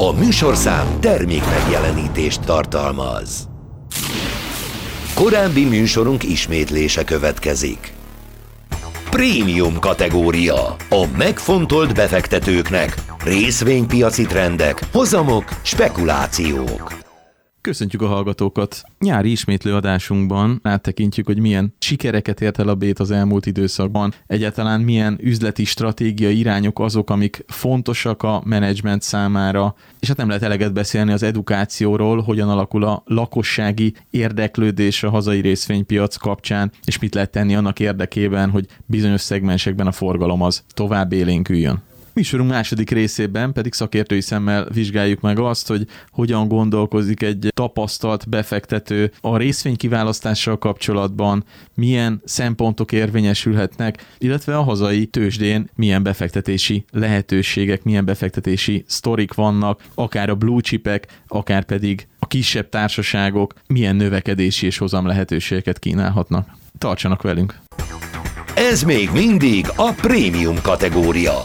A műsorszám termék megjelenítést tartalmaz. Korábbi műsorunk ismétlése következik. Prémium kategória. A megfontolt befektetőknek. Részvénypiaci trendek, hozamok, spekulációk. Köszöntjük a hallgatókat! Nyári ismétlő adásunkban áttekintjük, hogy milyen sikereket ért el a BÉT az elmúlt időszakban, egyáltalán milyen üzleti stratégiai irányok azok, amik fontosak a menedzsment számára, és hát nem lehet eleget beszélni az edukációról, hogyan alakul a lakossági érdeklődés a hazai részvénypiac kapcsán, és mit lehet tenni annak érdekében, hogy bizonyos szegmensekben a forgalom az tovább élénküljön. Műsorunk második részében pedig szakértői szemmel vizsgáljuk meg azt, hogy hogyan gondolkozik egy tapasztalt befektető a részvénykiválasztással kapcsolatban, milyen szempontok érvényesülhetnek, illetve a hazai tőzsdén milyen befektetési lehetőségek, milyen befektetési sztorik vannak, akár a blue chipek, akár pedig a kisebb társaságok milyen növekedési és hozam lehetőségeket kínálhatnak. Tartsanak velünk! Ez még mindig a prémium kategória.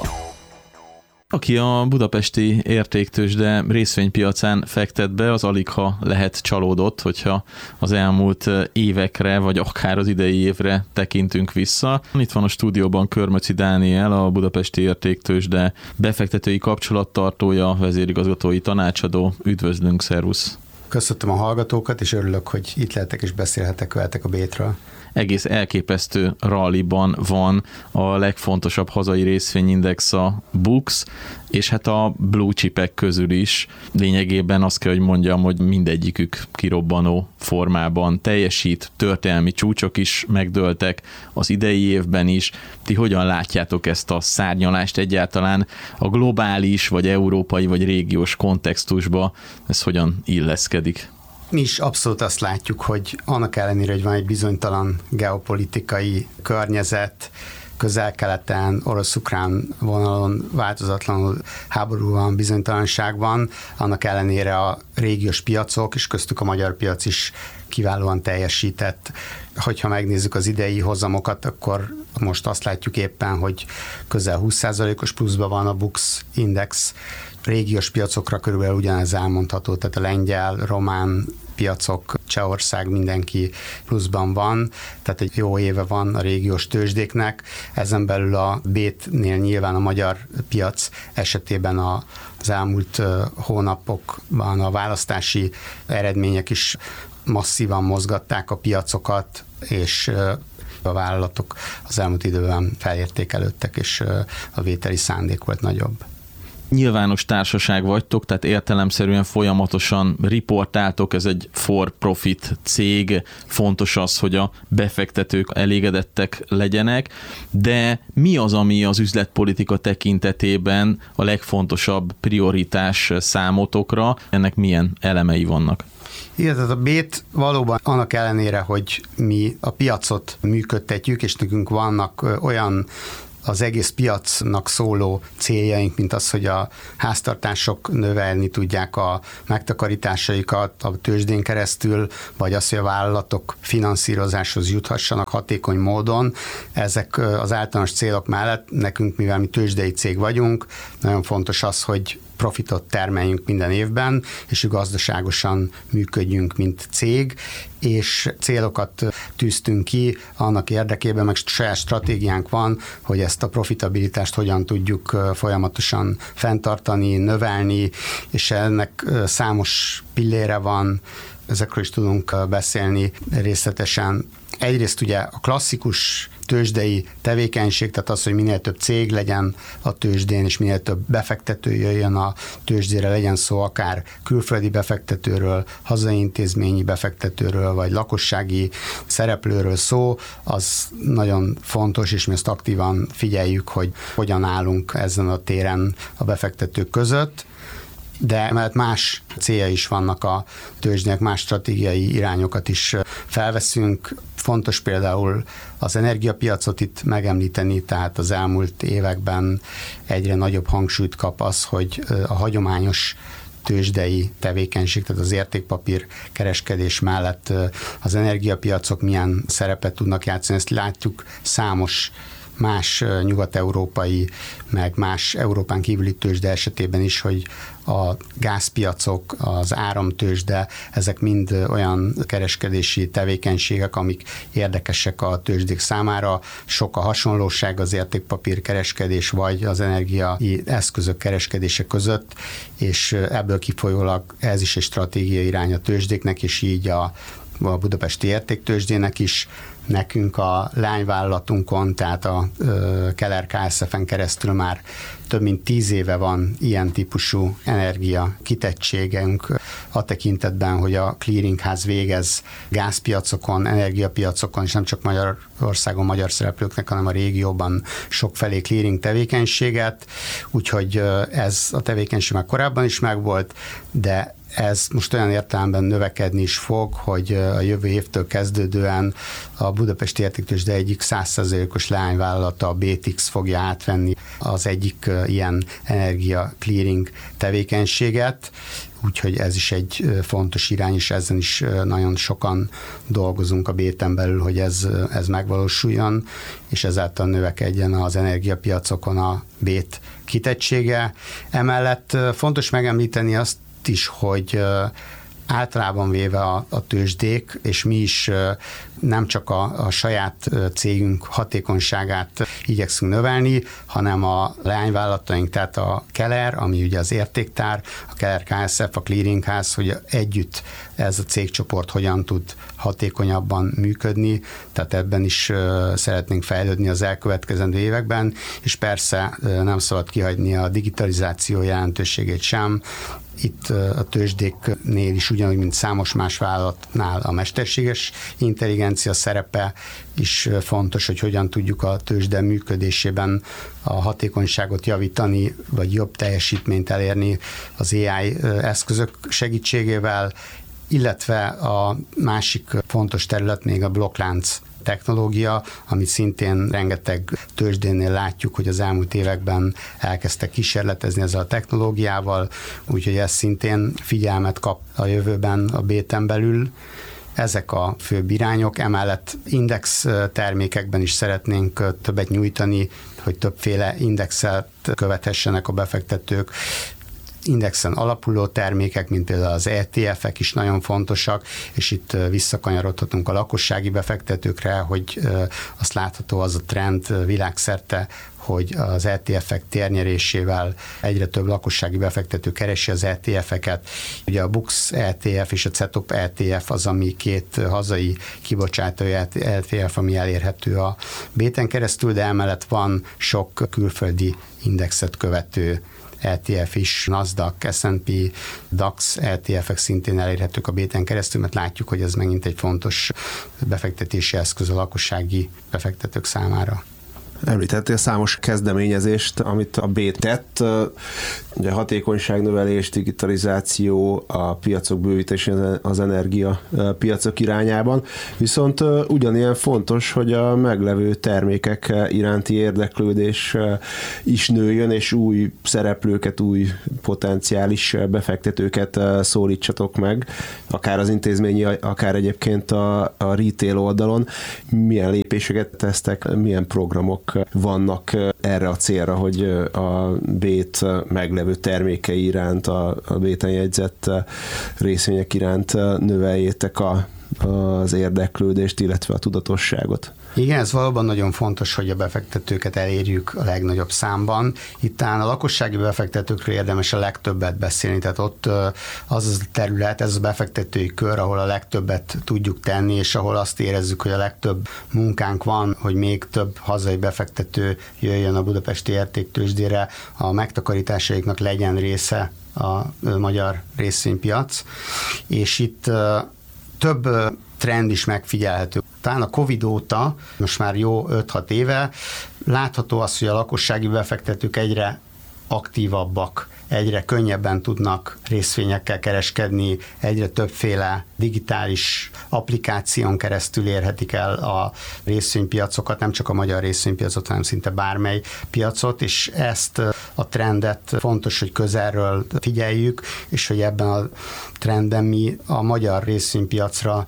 Aki a budapesti értéktőzsde részvénypiacán fektet be, az aligha lehet csalódott, hogyha az elmúlt évekre, vagy akár az idei évre tekintünk vissza. Itt van a stúdióban Körmöczi Dániel, a budapesti értéktőzsde befektetői kapcsolattartója, vezérigazgatói tanácsadó. Üdvözlünk, szervusz! Köszöntöm a hallgatókat, és örülök, hogy itt lehetek és beszélhetek veletek a BÉT-ről. Egész elképesztő ralliban van a legfontosabb hazai részvényindex, a BUX, és hát a blue chipek közül is lényegében azt kell, hogy mondjam, hogy mindegyikük kirobbanó formában teljesít, történelmi csúcsok is megdőltek az idei évben is. Ti hogyan látjátok ezt a szárnyalást egyáltalán a globális, vagy európai, vagy régiós kontextusba? Ez hogyan illeszkedik? Mi is abszolút azt látjuk, hogy annak ellenére, hogy van egy bizonytalan geopolitikai környezet, Közel-Keleten, orosz-ukrán vonalon változatlanul háború van, bizonytalanság van, annak ellenére a régiós piacok, és köztük a magyar piac is kiválóan teljesített. Hogyha megnézzük az idei hozamokat, akkor most azt látjuk éppen, hogy közel 20%-os pluszban van a BUX index. Régiós piacokra körülbelül ugyanez elmondható, tehát a lengyel, román piacok, Csehország, mindenki pluszban van, tehát egy jó éve van a régiós tőzsdéknek. Ezen belül a BÉT-nél nyilván a magyar piac esetében az elmúlt hónapokban a választási eredmények is masszívan mozgatták a piacokat, és a vállalatok az elmúlt időben felértékelődtek, és a vételi szándék volt nagyobb. Nyilvános társaság vagytok, tehát értelemszerűen folyamatosan riportáltok, ez egy for-profit cég, fontos az, hogy a befektetők elégedettek legyenek, de mi az, ami az üzletpolitika tekintetében a legfontosabb prioritás számotokra, ennek milyen elemei vannak? Igen, tehát a BÉT valóban annak ellenére, hogy mi a piacot működtetjük, és nekünk vannak olyan az egész piacnak szóló céljaink, mint az, hogy a háztartások növelni tudják a megtakarításaikat a tőzsdén keresztül, vagy az, hogy a vállalatok finanszírozáshoz juthassanak hatékony módon. Ezek az általános célok mellett nekünk, mivel mi tőzsdei cég vagyunk, nagyon fontos az, hogy profitot termeljünk minden évben, és gazdaságosan működjünk, mint cég, és célokat tűztünk ki annak érdekében, meg saját stratégiánk van, hogy ezt a profitabilitást hogyan tudjuk folyamatosan fenntartani, növelni, és ennek számos pillére van, ezekről is tudunk beszélni részletesen. Egyrészt ugye a klasszikus tőzsdei tevékenység, tehát az, hogy minél több cég legyen a tőzsdén, és minél több befektető jöjjön a tőzsdére, legyen szó akár külföldi befektetőről, hazai intézményi befektetőről, vagy lakossági szereplőről szó, az nagyon fontos, és mi ezt aktívan figyeljük, hogy hogyan állunk ezen a téren a befektetők között. De emellett más célja is vannak a tőzsdének, más stratégiai irányokat is felveszünk. Fontos például az energiapiacot itt megemlíteni, tehát az elmúlt években egyre nagyobb hangsúlyt kap az, hogy a hagyományos tőzsdei tevékenység, tehát az értékpapír kereskedés mellett az energiapiacok milyen szerepet tudnak játszani. Ezt látjuk számos más nyugat-európai, meg más Európán kívüli tőzsde esetében is, hogy a gázpiacok, az áramtőzsde, ezek mind olyan kereskedési tevékenységek, amik érdekesek a tőzsdék számára. Sok a hasonlóság az értékpapír kereskedés vagy az energiai eszközök kereskedése között, és ebből kifolyólag ez is egy stratégiai irány a tőzsdéknek, és így a budapesti értéktőzsdének is. Nekünk a lányvállalatunkon, tehát a Keller KSF-en keresztül már több mint 10 éve van ilyen típusú energia kitettségünk a tekintetben, hogy a clearingház végez gázpiacokon, energiapiacokon, és nem csak Magyarországon magyar szereplőknek, hanem a régióban sokfelé clearing tevékenységet, úgyhogy ez a tevékenység már korábban is megvolt, de ez most olyan értelemben növekedni is fog, hogy a jövő évtől kezdődően a budapesti értéktőzsde egyik 100%-os leányvállalata, a BTX fogja átvenni az egyik ilyen energia clearing tevékenységet, úgyhogy ez is egy fontos irány, és ezen is nagyon sokan dolgozunk a BT-en belül, hogy ez megvalósuljon, és ezáltal növekedjen az energiapiacokon a BT kitettsége. Emellett fontos megemlíteni azt is, hogy általában véve a tőzsdék, és mi is nem csak a saját cégünk hatékonyságát igyekszünk növelni, hanem a leányvállalataink, tehát a Keller, ami ugye az értéktár, a Keller KSF, a clearingház, hogy együtt ez a cégcsoport hogyan tud hatékonyabban működni, tehát ebben is szeretnénk fejlődni az elkövetkezendő években, és persze nem szabad kihagyni a digitalizáció jelentőségét sem. Itt a tőzsdéknél is ugyanúgy, mint számos más vállalatnál a mesterséges intelligencia szerepe is fontos, hogy hogyan tudjuk a tőzsde működésében a hatékonyságot javítani, vagy jobb teljesítményt elérni az AI eszközök segítségével, illetve a másik fontos terület még a blokklánc technológia, amit szintén rengeteg tőzsdénél látjuk, hogy az elmúlt években elkezdtek kísérletezni ezzel a technológiával, úgyhogy ez szintén figyelmet kap a jövőben a BT-en belül. Ezek a főbb irányok, emellett index termékekben is szeretnénk többet nyújtani, hogy többféle indexet követhessenek a befektetők. Indexen alapuló termékek, mint például az ETF-ek is nagyon fontosak, és itt visszakanyarodhatunk a lakossági befektetőkre, hogy azt látható az a trend világszerte, hogy az ETF-ek térnyerésével egyre több lakossági befektető keresi az ETF-eket. Ugye a BUX ETF és a CETOP ETF az, ami két hazai kibocsátói ETF, ami elérhető a BT-en keresztül, de emellett van sok külföldi indexet követő ETF is, Nasdaq, S&P, DAX ETF-ek szintén elérhetők a BT-en keresztül, mert látjuk, hogy ez megint egy fontos befektetési eszköz a lakossági befektetők számára. Említettél számos kezdeményezést, amit a BT tett, ugye hatékonyságnövelés, digitalizáció, a piacok bővítése az energia piacok irányában, viszont ugyanilyen fontos, hogy a meglevő termékek iránti érdeklődés is nőjön, és új szereplőket, új potenciális befektetőket szólítsatok meg, akár az intézményi, akár egyébként a retail oldalon. Milyen lépéseket tesztek, milyen programok vannak erre a célra, hogy a BT meglevő termékei iránt, a BT-en jegyzett részvények iránt növeljétek az érdeklődést, illetve a tudatosságot? Igen, ez valóban nagyon fontos, hogy a befektetőket elérjük a legnagyobb számban. Itt talán a lakossági befektetőkről érdemes a legtöbbet beszélni, tehát ott az a terület, ez a befektetői kör, ahol a legtöbbet tudjuk tenni, és ahol azt érezzük, hogy a legtöbb munkánk van, hogy még több hazai befektető jöjjön a budapesti értéktőzsdére, a megtakarításaiknak legyen része a magyar részvénypiac, és itt több trend is megfigyelhető. Talán a Covid óta, most már jó 5-6 éve, látható az, hogy a lakossági befektetők egyre aktívabbak, egyre könnyebben tudnak részvényekkel kereskedni, egyre többféle digitális applikáción keresztül érhetik el a részvénypiacokat, nem csak a magyar részvénypiacot, hanem szinte bármely piacot, és ezt a trendet fontos, hogy közelről figyeljük, és hogy ebben a trendben mi a magyar részvénypiacra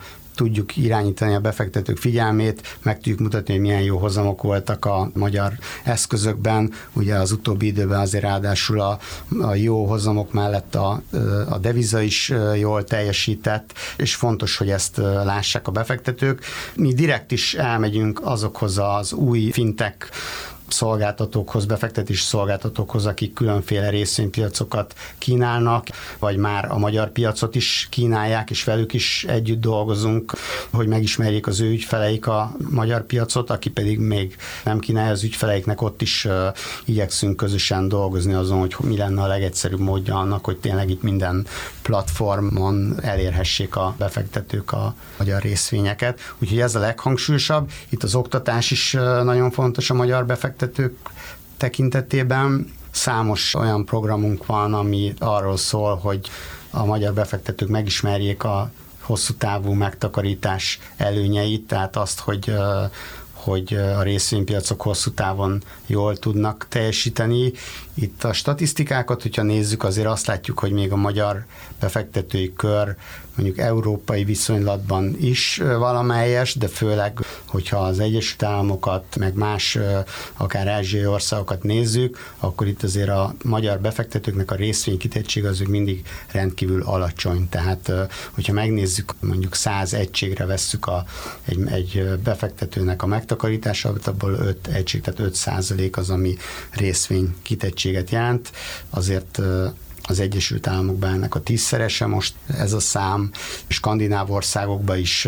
tudjuk irányítani a befektetők figyelmét, meg tudjuk mutatni, hogy milyen jó hozamok voltak a magyar eszközökben. Ugye az utóbbi időben azért ráadásul a jó hozamok mellett a deviza is jól teljesített, és fontos, hogy ezt lássák a befektetők. Mi direkt is elmegyünk azokhoz az új fintech szolgáltatókhoz, befektetési szolgáltatókhoz, akik különféle részvénypiacokat kínálnak, vagy már a magyar piacot is kínálják, és velük is együtt dolgozunk, hogy megismerjék az ő ügyfeleik a magyar piacot, aki pedig még nem kínálja az ügyfeleiknek, ott is igyekszünk közösen dolgozni azon, hogy mi lenne a legegyszerűbb módja annak, hogy tényleg itt minden platformon elérhessék a befektetők a magyar részvényeket. Úgyhogy ez a leghangsúlyosabb. Itt az oktatás is nagyon fontos a magyar befektetők tekintetében. Számos olyan programunk van, ami arról szól, hogy a magyar befektetők megismerjék a hosszú távú megtakarítás előnyeit, tehát azt, hogy a részvénypiacok hosszú távon jól tudnak teljesíteni. Itt a statisztikákat, hogyha nézzük, azért azt látjuk, hogy még a magyar befektetői kör mondjuk európai viszonylatban is valamelyes, de főleg, hogyha az Egyesült Államokat, meg más, akár ázsiai országokat nézzük, akkor itt azért a magyar befektetőknek a részvénykitettség az mindig rendkívül alacsony. Tehát, hogyha megnézzük, mondjuk 100 egységre vesszük egy befektetőnek a megtakarítását, abból 5 egység, tehát 5% az, ami részvénykitettséget jelent. Azért az Egyesült Államokban ennek a 10-szerese most ez a szám, skandináv országokban is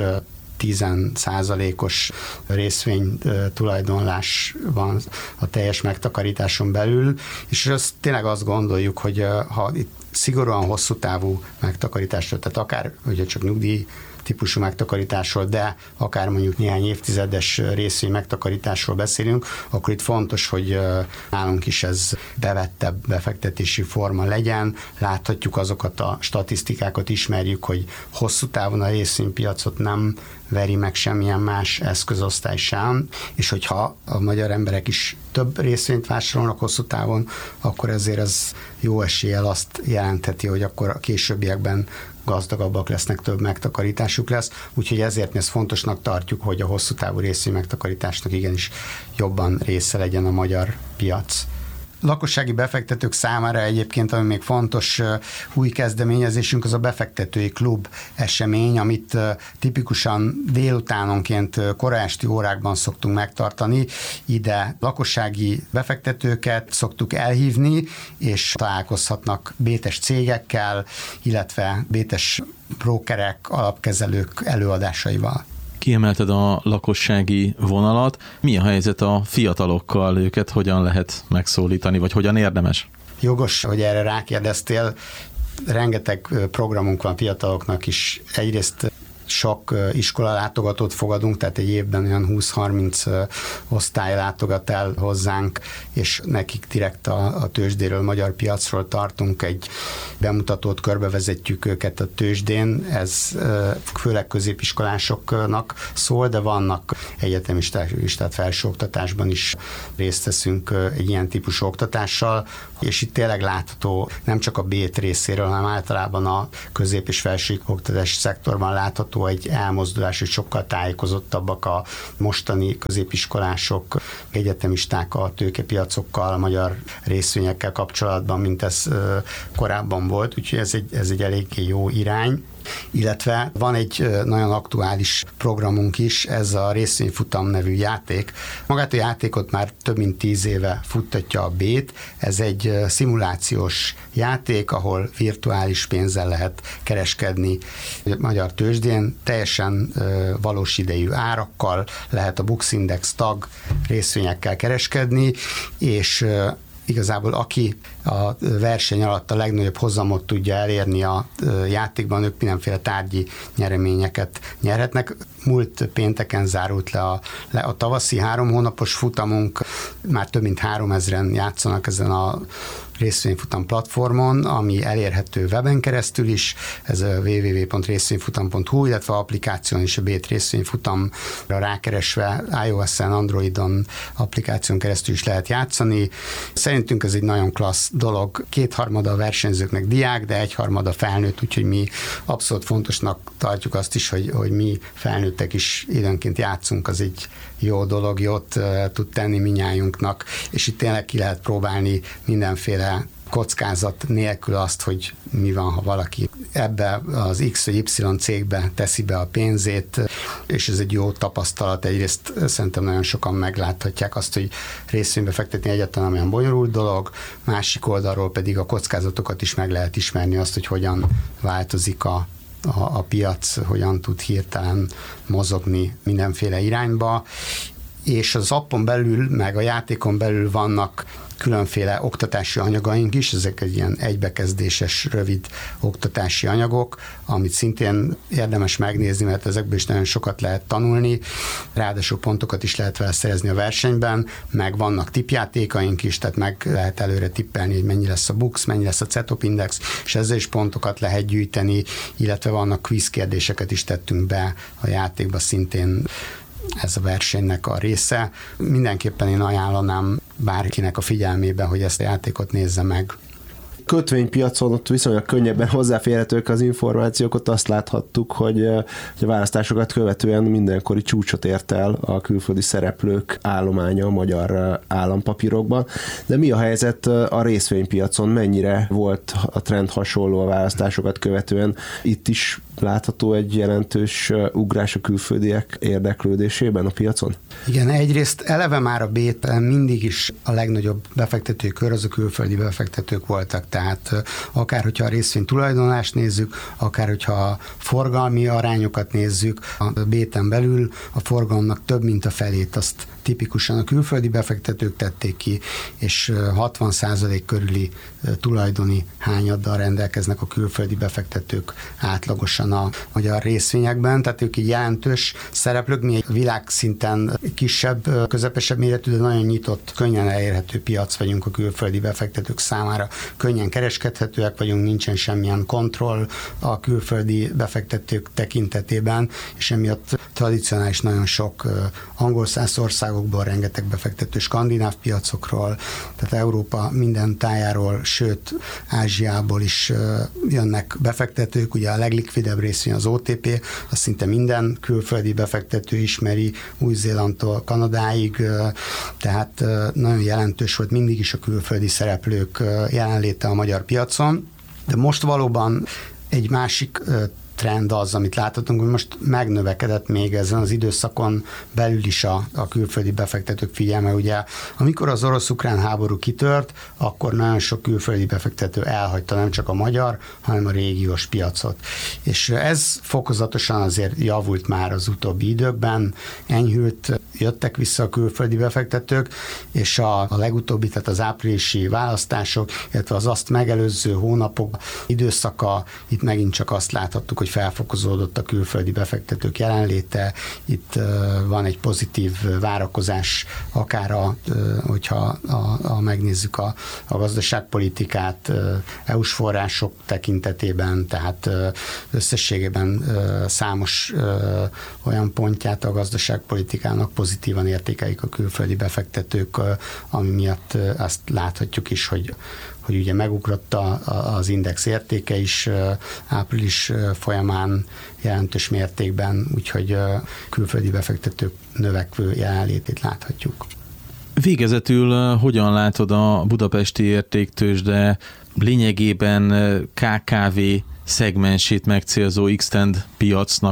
10%-os részvény tulajdonlás van a teljes megtakarításon belül, és tényleg azt gondoljuk, hogy ha itt szigorúan hosszú távú megtakarításról, tehát akár ugye csak nyugdíj típusú megtakarításról, de akár mondjuk néhány évtizedes részvény megtakarításról beszélünk, akkor itt fontos, hogy nálunk is ez bevettebb befektetési forma legyen. Láthatjuk azokat a statisztikákat, ismerjük, hogy hosszú távon a részvénypiacot nem veri meg semmilyen más eszközosztály sem, és hogyha a magyar emberek is több részvényt vásárolnak hosszú távon, akkor ezért ez jó eséllyel azt jelentheti, hogy akkor a későbbiekben gazdagabbak lesznek, több megtakarításuk lesz, úgyhogy ezért mi ezt fontosnak tartjuk, hogy a hosszú távú részvény megtakarításnak igenis jobban része legyen a magyar piac. Lakossági befektetők számára egyébként, ami még fontos új kezdeményezésünk, az a befektetői klub esemény, amit tipikusan délutánonként kora esti órákban szoktunk megtartani. Ide lakossági befektetőket szoktuk elhívni, és találkozhatnak bétes cégekkel, illetve bétes brókerek, alapkezelők előadásaival. Kiemelted a lakossági vonalat. Mi a helyzet a fiatalokkal? Őket hogyan lehet megszólítani, vagy hogyan érdemes? Jogos, hogy erre rákérdeztél. Rengeteg programunk van fiataloknak is. Egyrészt sok iskolalátogatót fogadunk, tehát egy évben olyan 20-30 osztály látogat el hozzánk, és nekik direkt a tőzsdéről, magyar piacról tartunk egy bemutatót, körbevezetjük őket a tőzsdén. Ez főleg középiskolásoknak szól, de vannak egyetemisták is, tehát felsőoktatásban is részt veszünk egy ilyen típusú oktatással, és itt tényleg látható nem csak a BÉT részéről, hanem általában a közép- és felsőoktatási szektorban látható egy elmozdulás, hogy sokkal tájékozottabbak a mostani középiskolások, egyetemisták a tőkepiacokkal, a magyar részvényekkel kapcsolatban, mint ez korábban volt, úgyhogy ez egy eléggé jó irány. Illetve van egy nagyon aktuális programunk is, ez a részvényfutam nevű játék. Magát a játékot már több mint 10 éve futtatja a BÉT. Ez egy szimulációs játék, ahol virtuális pénzzel lehet kereskedni a magyar tőzsdén, teljesen valós idejű árakkal lehet a Bux Index tag részvényekkel kereskedni, és igazából aki a verseny alatt a legnagyobb hozamot tudja elérni a játékban, ők mindenféle tárgyi nyereményeket nyerhetnek. Múlt pénteken zárult le a tavaszi 3 hónapos futamunk, már több mint 3000-en játszanak ezen a részvényfutam platformon, ami elérhető weben keresztül is, ez a www.részvényfutam.hu, illetve applikáción is a Bét részvényfutamra rákeresve iOS-en, Androidon applikáción keresztül is lehet játszani. Szerintünk ez egy nagyon klassz dolog. 2/3 a versenyzőknek diák, de 1/3 felnőtt, úgyhogy mi abszolút fontosnak tartjuk azt is, hogy mi felnőttek is időnként játszunk, az egy jó dolog, jót tud tenni minnyájunknak, és itt tényleg ki lehet próbálni mindenféle kockázat nélkül azt, hogy mi van, ha valaki ebbe az X vagy Y cégbe teszi be a pénzét, és ez egy jó tapasztalat. Egyrészt szerintem nagyon sokan megláthatják azt, hogy részvénybe fektetni egyáltalán olyan bonyolult dolog, másik oldalról pedig a kockázatokat is meg lehet ismerni, azt, hogy hogyan változik a piac, hogyan tud hirtelen mozogni mindenféle irányba, és az appon belül, meg a játékon belül vannak különféle oktatási anyagaink is, ezek egy ilyen egybekezdéses, rövid oktatási anyagok, amit szintén érdemes megnézni, mert ezekből is nagyon sokat lehet tanulni, ráadásul pontokat is lehet vele szerezni a versenyben, meg vannak tippjátékaink is, tehát meg lehet előre tippelni, hogy mennyi lesz a BUX, mennyi lesz a CETOP index, és ezzel is pontokat lehet gyűjteni, illetve vannak quiz kérdéseket is tettünk be a játékba szintén, ez a versenynek a része. Mindenképpen én ajánlanám bárkinek a figyelmébe, hogy ezt a játékot nézze meg. Kötvénypiacon ott viszonylag könnyebben hozzáférhetők az információk, ott azt láthattuk, hogy a választásokat követően mindenkori csúcsot ért el a külföldi szereplők állománya a magyar állampapírokban. De mi a helyzet a részvénypiacon? Mennyire volt a trend hasonló a választásokat követően? Itt is látható egy jelentős ugrás a külföldiek érdeklődésében a piacon? Igen, egyrészt eleve már a Bét mindig is a legnagyobb befektetőkör, az a külföldi befektetők voltak, tehát akár hogyha a részvény tulajdonlást nézzük, akár hogyha a forgalmi arányokat nézzük, a Béten belül a forgalomnak több mint a felét azt tipikusan a külföldi befektetők tették ki, és 60% körüli tulajdoni hányaddal rendelkeznek a külföldi befektetők átlagosan a magyar részvényekben, tehát ők így jelentős szereplők, mi egy világszinten kisebb, közepesebb méretű, de nagyon nyitott, könnyen elérhető piac vagyunk a külföldi befektetők számára, könnyen kereskedhetőek vagyunk, nincsen semmilyen kontroll a külföldi befektetők tekintetében, és emiatt tradicionális nagyon sok angol száz országokból rengeteg befektető, skandináv piacokról, tehát Európa minden tájáról, sőt Ázsiából is jönnek befektetők, ugye a leglikvidebb részvény az OTP, azt szinte minden külföldi befektető ismeri, Új-Zélandtól Kanadáig, tehát nagyon jelentős volt mindig is a külföldi szereplők jelenléte a magyar piacon, de most valóban egy másik trend az, amit láthatunk, hogy most megnövekedett még ezen az időszakon belül is a külföldi befektetők figyelme. Ugye, amikor az orosz-ukrán háború kitört, akkor nagyon sok külföldi befektető elhagyta nem csak a magyar, hanem a régiós piacot. És ez fokozatosan azért javult már az utóbbi időkben, enyhült, jöttek vissza a külföldi befektetők, és a legutóbbi, tehát az áprilisi választások, illetve az azt megelőző hónapok időszaka, itt megint csak azt láthattuk, hogy felfokozódott a külföldi befektetők jelenléte, itt van egy pozitív várakozás, akár hogyha megnézzük a gazdaságpolitikát EU-s források tekintetében, tehát összességében számos olyan pontját a gazdaságpolitikának pozitívan értékelik a külföldi befektetők, ami miatt azt láthatjuk is, hogy ugye megugrott az index értéke is április folyamán jelentős mértékben, úgyhogy külföldi befektetők növekvő jelenlétét láthatjuk. Végezetül hogyan látod a budapesti értéktőzsde lényegében KKV szegmensét megcélzó Xtend piacnak